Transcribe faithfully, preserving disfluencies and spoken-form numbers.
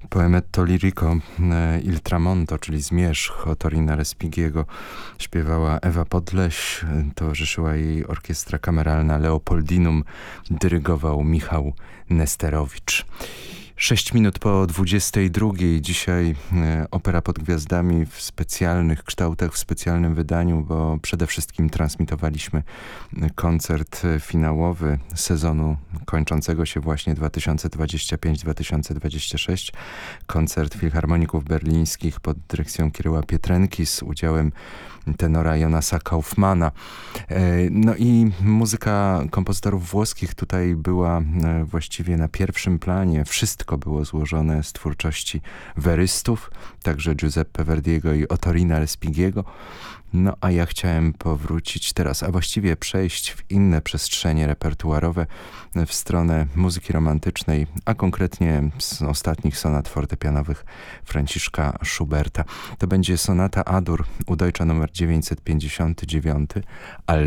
Poemetto lirico Il tramonto, czyli Zmierzch Ottorina Respighiego, śpiewała Ewa Podleś, towarzyszyła jej orkiestra kameralna Leopoldinum, dyrygował Michał Nesterowicz. Sześć minut po dwudziestej drugiej. Dzisiaj e, Opera pod Gwiazdami w specjalnych kształtach, w specjalnym wydaniu, bo przede wszystkim transmitowaliśmy koncert finałowy sezonu kończącego się właśnie dwa tysiące dwudziesty piąty dwa tysiące dwudziesty szósty. Koncert Filharmoników Berlińskich pod dyrekcją Kiryła Pietrenki z udziałem tenora Jonasa Kaufmana. E, no i muzyka kompozytorów włoskich tutaj była e, właściwie na pierwszym planie. Wszystko było złożone z twórczości werystów, także Giuseppe Verdiego i Ottorina Respighiego. No a ja chciałem powrócić teraz, a właściwie przejść w inne przestrzenie repertuarowe, w stronę muzyki romantycznej, a konkretnie z ostatnich sonat fortepianowych Franciszka Schuberta. To będzie sonata A-dur u Deutscha numer dziewięćset pięćdziesiąty dziewiąty,